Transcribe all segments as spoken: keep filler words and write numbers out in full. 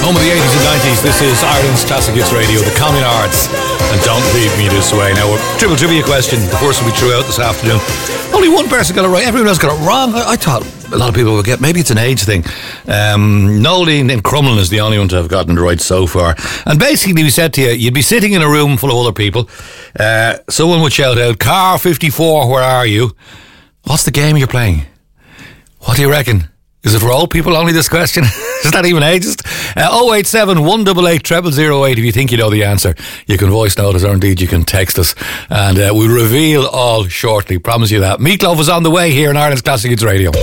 Home of the eighties and nineties, this is Ireland's Classic Hits Radio, the Communards, and Don't Leave Me This Way. Now, a triple trivia question, the first one we threw out this afternoon. Only one person got it right, everyone else got it wrong. I, I thought a lot of people would get, maybe it's an age thing. Um, Noeline and Crumlin is the only one to have gotten it right so far. And basically we said to you, you'd be sitting in a room full of other people, uh, someone would shout out, Car fifty-four, where are you? What's the game you're playing? What do you reckon? Is it for old people only, this question? Is that even ageist? Uh, oh eight seven, one eight eight, zero zero zero eight. If you think you know the answer, you can voice note us, or indeed you can text us, and uh, we'll reveal all shortly. Promise you that. Meatloaf is on the way here in Ireland's Classic Hits Radio.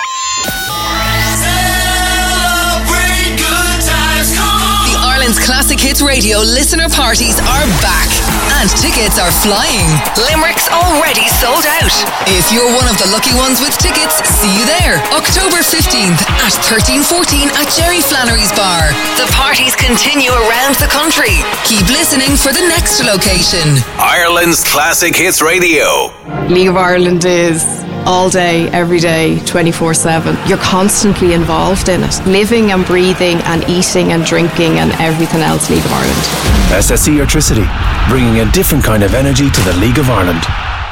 Classic Hits Radio listener parties are back and tickets are flying. Limerick's already sold out. If you're one of the lucky ones with tickets, see you there. October fifteenth at thirteen fourteen at Jerry Flannery's Bar. The parties continue around the country. Keep listening for the next location. Ireland's Classic Hits Radio. League of Ireland is all day, every day, twenty-four seven. You're constantly involved in it. Living and breathing and eating and drinking and everything else League of Ireland. S S E Electricity, bringing a different kind of energy to the League of Ireland.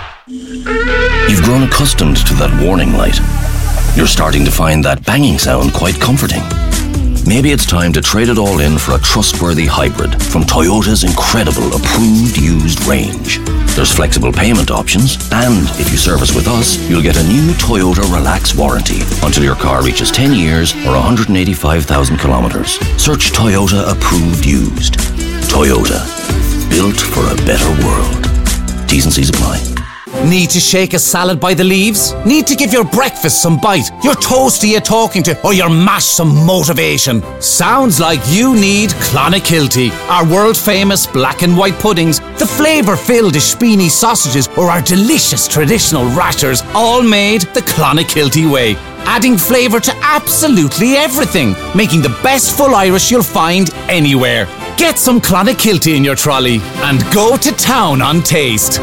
You've grown accustomed to that warning light. You're starting to find that banging sound quite comforting. Maybe it's time to trade it all in for a trustworthy hybrid from Toyota's incredible approved used range. There's flexible payment options, and if you service with us, you'll get a new Toyota Relax warranty until your car reaches ten years or one hundred eighty-five thousand kilometres. Search Toyota approved used. Toyota, built for a better world. T's and C's apply. Need to shake a salad by the leaves? Need to give your breakfast some bite? Your toast you're talking to? Or your mash some motivation? Sounds like you need Clonakilty. Our world famous black and white puddings, the flavour filled Ishpini sausages, or our delicious traditional rashers, all made the Clonakilty way. Adding flavour to absolutely everything, making the best full Irish you'll find anywhere. Get some Clonakilty in your trolley and go to town on taste.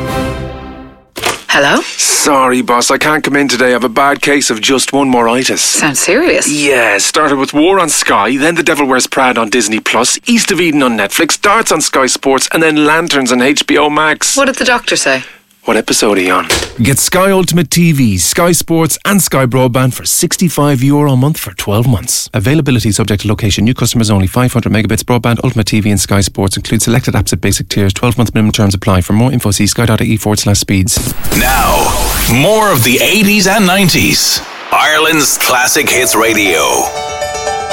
Hello? Sorry, boss, I can't come in today. I have a bad case of just one moreitis. Sounds serious. Yeah, started with War on Sky, then The Devil Wears Prada on Disney Plus, East of Eden on Netflix, Darts on Sky Sports, and then Lanterns on H B O Max. What did the doctor say? What episode are you on? Get Sky Ultimate T V, Sky Sports and Sky Broadband for sixty-five euro a month for twelve months. Availability subject to location. New customers only. five hundred megabits broadband, Ultimate T V and Sky Sports. Include selected apps at basic tiers. twelve month minimum terms apply. For more info, see sky.ie forward slash speeds. Now, more of the eighties and nineties. Ireland's Classic Hits Radio.